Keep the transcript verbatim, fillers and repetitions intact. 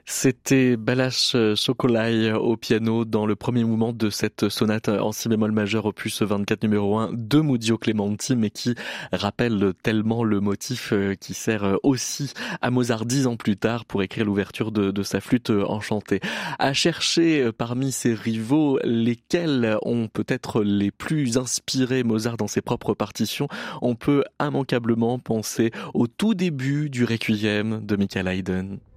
C'était Balázs Szokoly au piano dans le premier mouvement de cette sonate en si bémol majeur opus vingt-quatre numéro un de Muzio Clementi, mais qui rappelle tellement le motif qui sert aussi à Mozart dix ans plus tard pour écrire l'ouverture de, de sa flûte enchantée. À chercher parmi ses rivaux lesquels ont peut-être les plus inspiré Mozart dans ses propres partitions, on peut immanquablement penser au tout début du Requiem de Michael Haydn.